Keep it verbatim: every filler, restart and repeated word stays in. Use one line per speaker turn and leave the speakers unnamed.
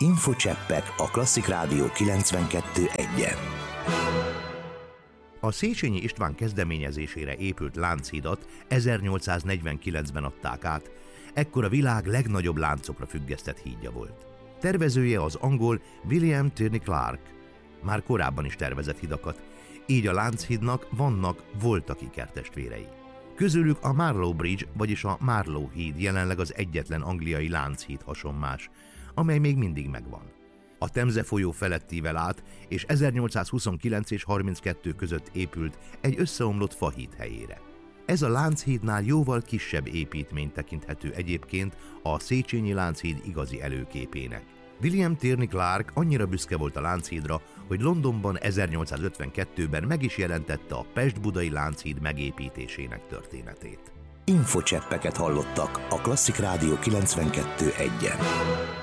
Infocseppek a Klasszik Rádió kilencvenkettő egyen.
A Széchenyi István kezdeményezésére épült Lánchídat ezernyolcszáznegyvenkilencben adták át, ekkor a világ legnagyobb láncokra függesztett hídja volt. Tervezője az angol William Tierney Clark, már korábban is tervezett hidakat, így a Lánchídnak vannak voltak ikertestvérei. Közülük a Marlow Bridge, vagyis a Marlow híd jelenleg az egyetlen angliai lánchíd hasonmás, amely még mindig megvan. A Temze folyó felettível át, és ezernyolcszázhuszonkilenc és harminckettő között épült egy összeomlott fahíd helyére. Ez a Lánchídnál jóval kisebb építmény tekinthető egyébként a Széchenyi Lánchíd igazi előképének. William Tierney Clark annyira büszke volt a Lánchídra, hogy Londonban ezernyolcszázötvenkettőben meg is jelentette a Pest-Budai Lánchíd megépítésének történetét.
Infocseppeket hallottak a Klasszik Rádió kilencvenkettő egyen.